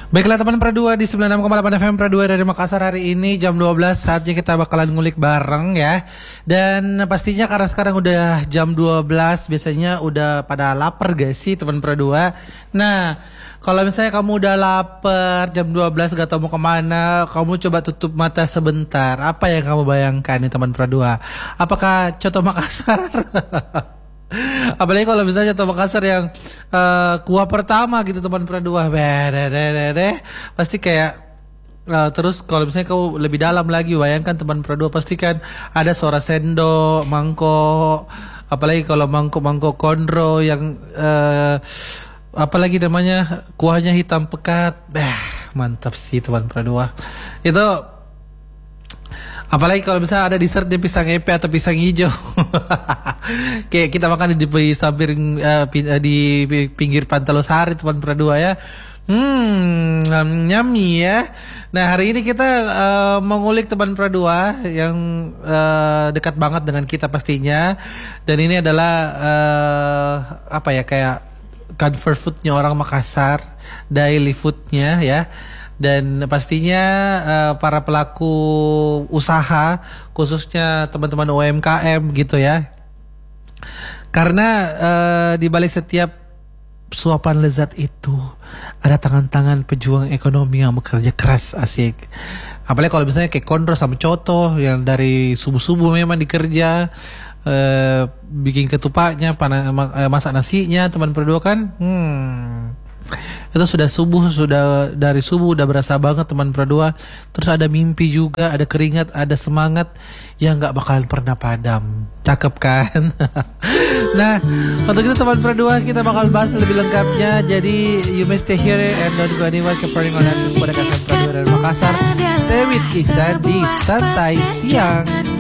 Baiklah teman Pradua di 96,8 FM Pradua dari Makassar. Hari ini jam 12 saatnya kita bakalan ngulik bareng ya. Dan pastinya karena sekarang udah jam 12, biasanya udah pada lapar gak sih teman Pradua? Nah, kalau misalnya kamu udah lapar jam 12 gak tau mau kemana, kamu coba tutup mata sebentar. Apa yang kamu bayangkan nih teman Pradua? Apakah Coto Makassar? Apalagi kalau misalnya Coto Makassar yang kuah pertama gitu teman Pradua, pasti kayak terus kalau misalnya kau lebih dalam lagi bayangkan teman Pradua, pasti kan ada suara sendok, mangkok, apalagi kalau mangkok konro yang apalagi namanya kuahnya hitam pekat, mantap sih teman Pradua itu. Apalagi kalau misalnya ada dessertnya pisang epe atau pisang hijau. Kayak kita makan di samping di pinggir Pantai Losari teman Pradua ya. Nyami ya. Nah, hari ini kita mengulik teman Pradua yang dekat banget dengan kita pastinya. Dan ini adalah apa ya, kayak comfort foodnya orang Makassar, daily foodnya ya. Dan pastinya para pelaku usaha, khususnya teman-teman UMKM gitu ya. Karena di balik setiap suapan lezat itu ada tangan-tangan pejuang ekonomi yang bekerja keras, asik. Apalagi kalau misalnya kayak Kondro sama Coto yang dari subuh-subuh memang dikerja, bikin ketupatnya, masak nasinya teman Pradua kan. Itu sudah dari subuh udah berasa banget teman Pradua. Terus ada mimpi juga, ada keringat, ada semangat yang gak bakalan pernah padam. Cakep kan? Nah, untuk itu teman Pradua, kita bakal bahas lebih lengkapnya. Jadi you may stay here and don't go anywhere. Keep running on us pada FM Pradua dari Makassar. Stay with Isan di Santai Siang.